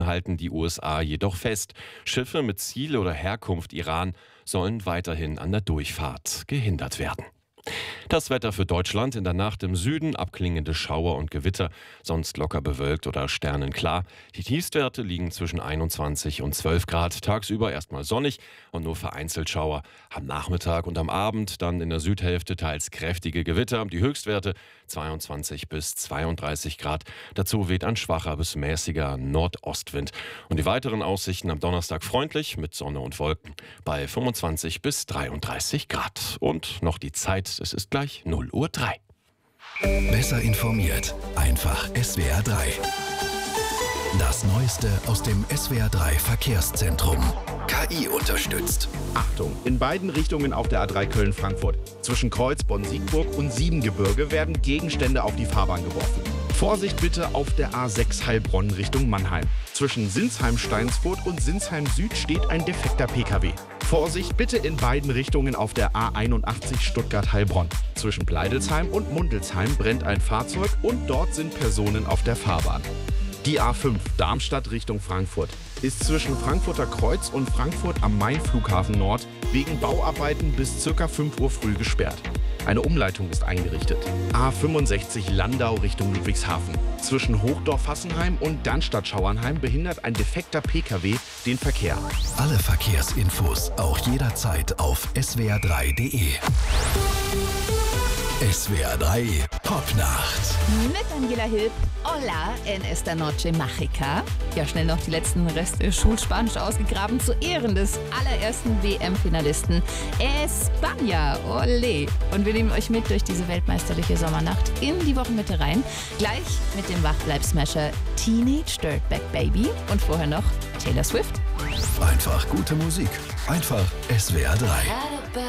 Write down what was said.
halten die USA jedoch fest. Schiffe mit Ziel oder Herkunft Iran sollen weiterhin an der Durchfahrt gehindert werden. Das Wetter für Deutschland: in der Nacht im Süden abklingende Schauer und Gewitter, sonst locker bewölkt oder sternenklar. Die Tiefstwerte liegen zwischen 21 und 12 Grad. Tagsüber erstmal sonnig und nur vereinzelt Schauer. Am Nachmittag und am Abend dann in der Südhälfte teils kräftige Gewitter. Die Höchstwerte 22 bis 32 Grad. Dazu weht ein schwacher bis mäßiger Nordostwind. Und die weiteren Aussichten: am Donnerstag freundlich mit Sonne und Wolken bei 25 bis 33 Grad. Und noch die Zeit: es ist gleich 0:03 Uhr. Besser informiert, einfach SWR 3. Das Neueste aus dem SWR 3 Verkehrszentrum. KI unterstützt. Achtung, in beiden Richtungen auf der A3 Köln-Frankfurt. Zwischen Kreuz, Bonn-Siegburg und Siebengebirge werden Gegenstände auf die Fahrbahn geworfen. Vorsicht bitte auf der A6 Heilbronn Richtung Mannheim. Zwischen Sinsheim-Steinsfurt und Sinsheim-Süd steht ein defekter PKW. Vorsicht bitte in beiden Richtungen auf der A81 Stuttgart-Heilbronn. Zwischen Bleidelsheim und Mundelsheim brennt ein Fahrzeug und dort sind Personen auf der Fahrbahn. Die A5 Darmstadt Richtung Frankfurt ist zwischen Frankfurter Kreuz und Frankfurt am Main-Flughafen Nord wegen Bauarbeiten bis ca. 5 Uhr früh gesperrt. Eine Umleitung ist eingerichtet. A65 Landau Richtung Ludwigshafen. Zwischen Hochdorf-Hassenheim und Darmstadt-Schauernheim behindert ein defekter PKW den Verkehr. Alle Verkehrsinfos auch jederzeit auf swr3.de. SWR 3 Popnacht. Mit Angela Hilb. Hola en esta noche mágica. Ja, schnell noch die letzten Reste Schulspanisch ausgegraben zu Ehren des allerersten WM-Finalisten España. Ole. Und wir nehmen euch mit durch diese weltmeisterliche Sommernacht in die Wochenmitte rein. Gleich mit dem Wachbleib-Smasher Teenage Dirtbag Baby und vorher noch Taylor Swift. Einfach gute Musik. Einfach SWR 3.